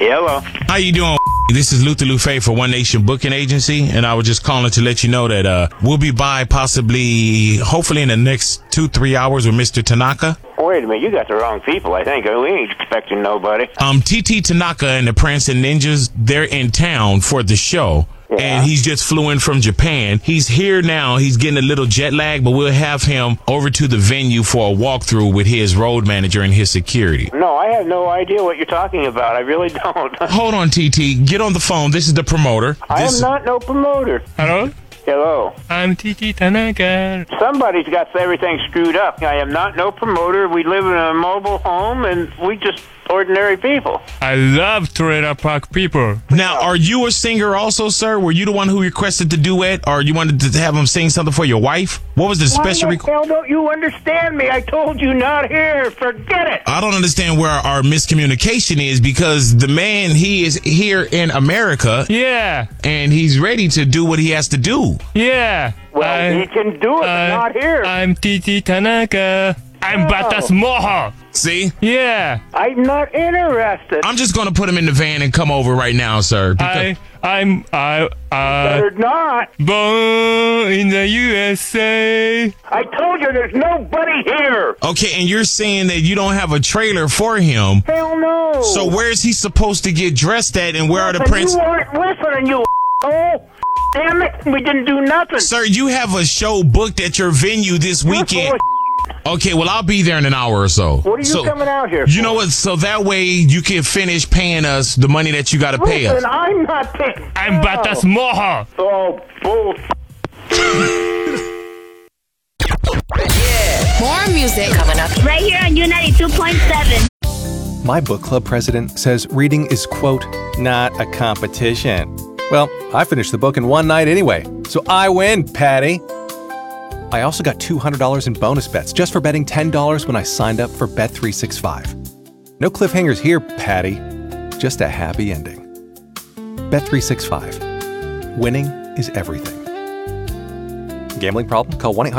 Hello. How you doing? This is Luther Lufe for One Nation Booking Agency, and I was just calling to let you know that we'll be by hopefully in the next 2-3 hours with Mr. Tanaka. Wait a minute, you got the wrong people, I think. We ain't expecting nobody. TT Tanaka and the Prancing Ninjas, they're in town for the show. Yeah. And he's just flew in from Japan. He's here now. He's getting a little jet lag, but we'll have him over to the venue for a walkthrough with his road manager and his security. No, I have no idea what you're talking about. I really don't. Hold on, TT. Get on the phone. This is the promoter. I am not no promoter. Hello? Hello. I'm TT Tanaka. Somebody's got everything screwed up. I am not no promoter. We live in a mobile home, and we just ordinary people. I love trailer park people. Now, are you a singer also, sir? Were you the one who requested the duet, or you wanted to have him sing something for your wife? What was the special request? Why the hell don't you understand me? I told you not here. Forget it. I don't understand where our miscommunication is, because the man, he is here in America. Yeah. And he's ready to do what he has to do. Yeah. Well, he can do it, but not here. I'm TT Tanaka. I'm Batas Moha. See? Yeah. I'm not interested. I'm just going to put him in the van and come over right now, sir. I'm Better not. born in the USA. I told you there's nobody here. Okay, and you're saying that you don't have a trailer for him. Hell no. So where is he supposed to get dressed at, and where are the But prints? you weren't listening, you oh, damn it. We didn't do nothing. Sir, you have a show booked at your venue this You're weekend. full of Okay, well, I'll be there in an hour or so. What are you coming out here You for? know what? So that way you can finish paying us the money that you got to pay us. Listen, I'm not paying. I'm Batas Moha. Oh, bull. More music coming up Right here on U92.7. My book club president says reading is, quote, not a competition. Well, I finished the book in one night anyway, so I win, Patty. I also got $200 in bonus bets just for betting $10 when I signed up for Bet365. No cliffhangers here, Patty. Just a happy ending. Bet365. Winning is everything. Gambling problem? Call 1-800